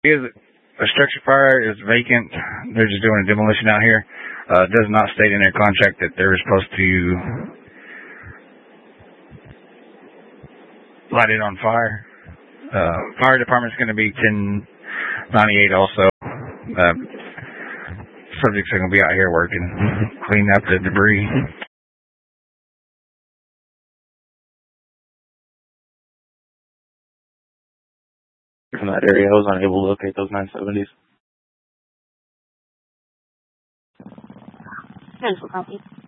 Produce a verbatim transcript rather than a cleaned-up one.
Is a structure fire is vacant. They're just doing a demolition out here. Uh, does not state in their contract that they're supposed to light it on fire. Uh, fire department's going to be ten ninety-eight also. Uh, subjects are going to be out here working, cleaning up the debris. From that area, I was unable to locate those nine seventies. Central copy.